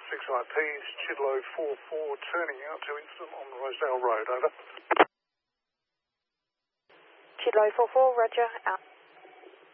6IPs, Chidlow 44, turning out to incident on Rosedale Road, over. Chidlow 44, roger, out.